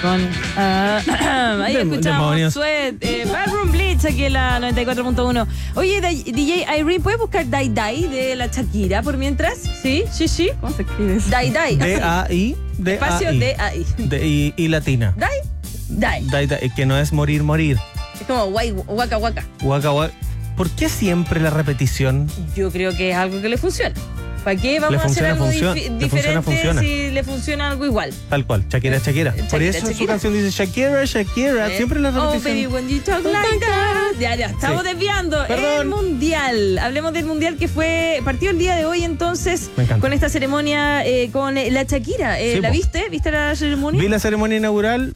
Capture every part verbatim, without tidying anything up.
con uh, ahí escuchamos Sweat, eh, Bathroom Bleach aquí en la noventa y cuatro punto uno. Oye, D J Irene, ¿puedes buscar Dai Dai de la Shakira por mientras? Sí, sí, sí. ¿Cómo se escribe eso? Dai Dai. D A I D Espacio D A I. Y, y latina. Dai Dai. Dai Dai, que no es morir, morir. Es como guay, guaca, guaca. Guaca, guaca. ¿Por qué siempre la repetición? Yo creo que es algo que le funciona. ¿Para qué vamos Le funciona, a hacer algo funciona, dif- le diferente funciona, funciona. si le funciona algo igual? Tal cual, Shakira, Shakira. Shakira, Por eso Shakira. su canción dice Shakira, Shakira. ¿Eh? Siempre la Oh, repetición. baby, when you talk like that. Ya, ya, estamos Sí. desviando. Perdón. El Mundial. Hablemos del Mundial que fue partió el día de hoy, entonces, Me encanta. con esta ceremonia eh, con eh, la Shakira. Eh, Sí, ¿La po. viste? ¿Viste la ceremonia? Vi la ceremonia inaugural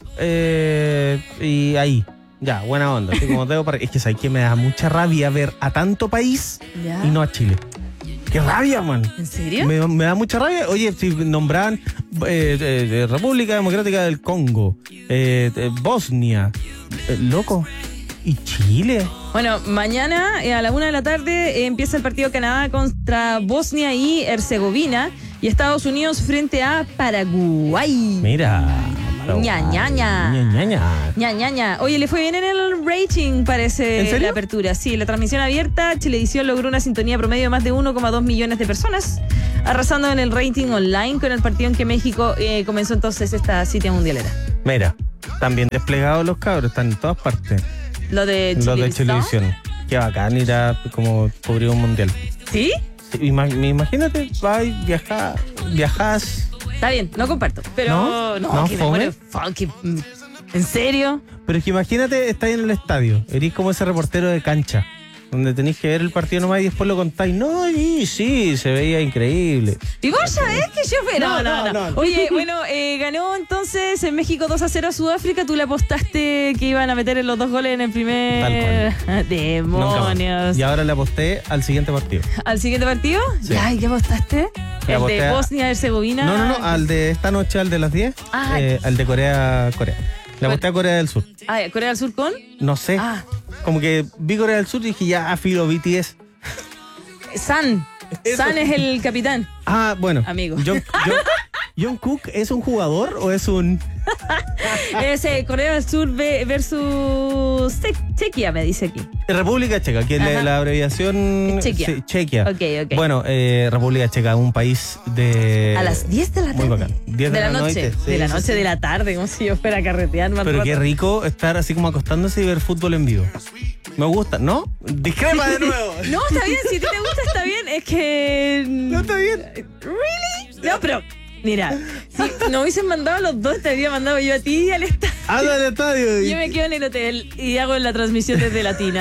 eh, y ahí. Ya, buena onda. Así como tengo para... Es que sabes que me da mucha rabia ver a tanto país Ya. y no a Chile. ¡Qué rabia, man! ¿En serio? Me, me da mucha rabia. Oye, si nombraban eh, eh, República Democrática del Congo, eh, eh, Bosnia, eh, loco. ¿Y Chile? Bueno, mañana eh, a la una de la tarde eh, empieza el partido Canadá contra Bosnia y Herzegovina y Estados Unidos frente a Paraguay. Mira. Ña, ña, ña. Ña, ña, ña. Ña, ña, ña. Oye, le fue bien en el rating, parece, ¿En serio? la apertura. Sí, la transmisión abierta, Chilevisión logró una sintonía promedio de más de uno coma dos millones de personas, arrasando en el rating online con el partido en que México eh, comenzó entonces esta cita mundialera. Mira, están bien desplegados los cabros, están en todas partes. Lo de Los de Chilevisión. televisión. Qué bacán ir a como cubrir un mundial. ¿Sí? Sí, ima- Imagínate, vas, viajas, viajas. Está bien, no comparto. Pero ¿No? no, ¿No, que me fome? muero. Funky. ¿En serio? Pero es que imagínate, estás en el estadio, eres como ese reportero de cancha, donde tenéis que ver el partido nomás y después lo contáis. No, y sí, se veía increíble. ¿Y vos sabés que yo fui? No, no, no. no, no. Oye, bueno, eh, ganó entonces en México dos a cero a Sudáfrica. Tú le apostaste que iban a meter los dos goles en el primer... Nunca más. Demonios. Y ahora le aposté al siguiente partido. ¿Al siguiente partido? Sí. Ya, ¿y qué apostaste? Le ¿El aposté de a- Bosnia-Herzegovina? No, no, no, al de esta noche, al de las diez, Ah. eh, al de Corea, Corea. Le aposté a Corea del Sur. Ah, ¿Corea del Sur con? No sé, Ah, como que vi Corea del Sur y dije, ya, filo, B T S. San. Eso. San es el capitán. Ah, bueno. Amigo. John, John- John Cook es un jugador o es un... Es eh, Corea del Sur ve- versus Che- Chequia, me dice aquí. República Checa, que es la, Ajá. la abreviación... Es Chequia. sí, Chequia. Ok, ok. Bueno, eh, República Checa, un país de... A las diez de la tarde. Muy bacán. diez de, la noche. sí, de la sí, noche, sí. de la tarde, como si yo fuera a carretear más Pero rato. qué rico estar así como acostándose y ver fútbol en vivo. Me gusta, ¿no? Discrepa de nuevo. No, está bien, si a ti te gusta, está bien. Es que. No está bien. ¿Really? No, pero. Mira, si nos hubiesen mandado los dos, te habría mandado yo a ti y al estadio. Anda al estadio. y- Yo me quedo en el hotel y hago la transmisión desde Latina.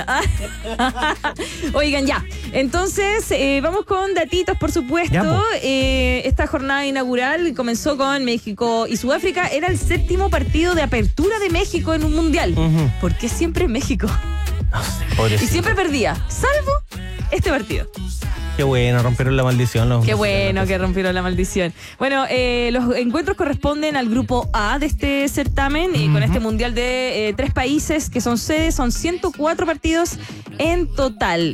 Oigan, ya. Entonces, eh, vamos con datitos, por supuesto. Ya, po. Eh, esta jornada inaugural comenzó con México y Sudáfrica. Era el séptimo partido de apertura de México en un mundial. Ujú. ¿Por qué siempre México? No sé, Y pobrecito. siempre perdía, salvo este partido. Qué bueno, rompieron la maldición. los- Qué bueno que rompieron la maldición. Bueno, eh, los encuentros corresponden al grupo A de este certamen y con este mundial de eh, tres países que son sedes, son ciento cuatro partidos en total.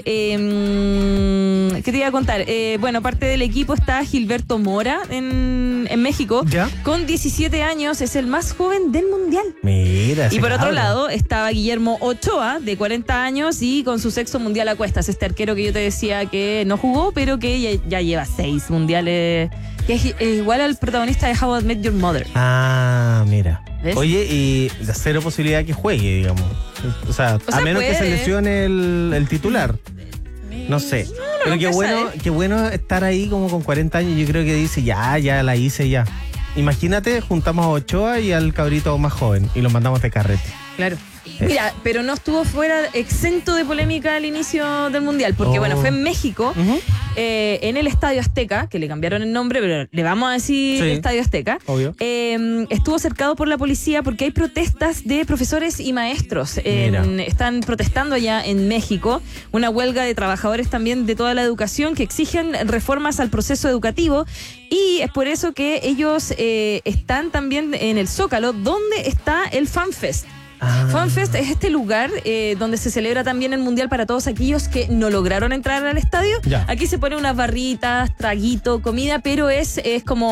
Eh, ¿Qué te iba a contar? Eh, bueno, parte del equipo está Gilberto Mora en, en México. ¿Ya? Con diecisiete años, es el más joven del mundial. Mira. Y ese por otro cabro. lado estaba Guillermo Ochoa, de cuarenta años y con su sexto mundial a cuestas. Este arquero que yo te decía que no jugó, pero que ya, ya lleva seis mundiales, que es eh, igual al protagonista de How I Met Your Mother. Ah, mira. ¿Ves? Oye, y de cero posibilidad que juegue, digamos. O sea, O sea, a menos que se puede. lesione el, el titular. No sé. Pero qué nunca bueno, sabe. qué bueno estar ahí como con cuarenta años. Yo creo que dice, ya, ya la hice ya. Imagínate, juntamos a Ochoa y al cabrito más joven y los mandamos de carrete. Claro. Mira, pero no estuvo fuera exento de polémica al inicio del mundial, porque Oh. bueno, fue en México, Ujú. eh, en el Estadio Azteca, que le cambiaron el nombre, pero le vamos a decir Sí. Estadio Azteca. Obvio. Eh, estuvo cercado por la policía porque hay protestas de profesores y maestros. En- Mira. están protestando allá en México, una huelga de trabajadores también de toda la educación que exigen reformas al proceso educativo y es por eso que ellos eh, están también en el Zócalo, donde está el FanFest. Ah. FanFest es este lugar eh, donde se celebra también el mundial para todos aquellos que no lograron entrar al estadio. Ya. Aquí se ponen unas barritas, traguito, comida, pero es, es como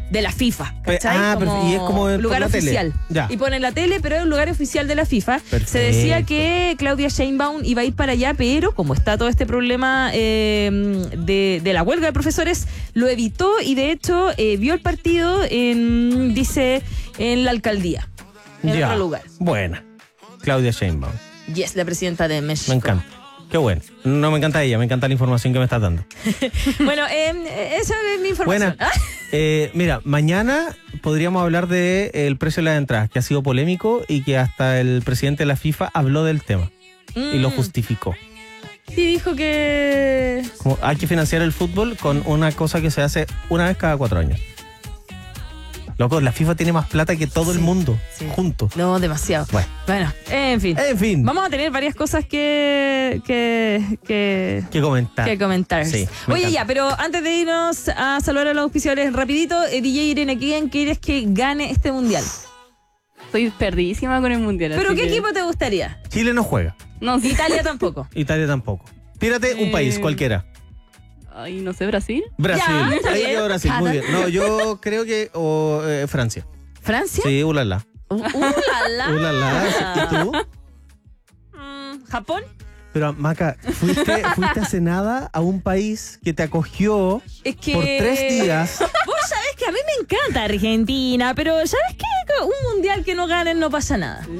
de la FIFA, ¿cachai? Ah, pero- y es como por lugar la tele. oficial. Ya. Y ponen la tele, pero es un lugar oficial de la FIFA. Perfecto. Se decía que Claudia Sheinbaum iba a ir para allá, pero como está todo este problema eh, de, de la huelga de profesores, lo evitó y de hecho eh, vio el partido en, dice, en la alcaldía, en Ya. otro lugar. Buena. Claudia Sheinbaum. Y es la presidenta de México. Me encanta. Qué bueno. No me encanta ella, me encanta la información que me estás dando. Bueno, eh, esa es mi información. Buena. Ah, Eh, mira, mañana podríamos hablar de eh, el precio de las entradas, que ha sido polémico y que hasta el presidente de la FIFA habló del tema y lo mm, justificó. Sí, dijo que... Como hay que financiar el fútbol con una cosa que se hace una vez cada cuatro años. Loco, la FIFA tiene más plata que todo Sí, el mundo, sí. juntos. No, demasiado. Bueno. Bueno, en fin. En fin, Vamos a tener varias cosas que, que, que, ¿qué comentar? que comentar. Sí, me Oye, encanta. ya, pero antes de irnos a saludar a los auspiciadores rapidito, eh, D J Irene, ¿quién quieres que gane este mundial? Estoy perdidísima con el mundial. ¿Pero así qué que- equipo te gustaría? Chile no juega, No sé. Italia tampoco. Italia tampoco. Tírate un Eh, país, cualquiera. Ay, no sé, Brasil. Brasil. Ya, está Ahí bien. quedó Brasil, muy bien. No, yo creo que o, eh, Francia. ¿Francia? Sí, ulala. Uh, uh, la, la. Ulala. ¿Y tú? Mm, ¿Japón? Pero, Maca, fuiste, fuiste hace nada a un país que te acogió Es que... por tres días. Vos sabés que a mí me encanta Argentina, pero ¿sabes qué? Un mundial que no ganen no pasa nada.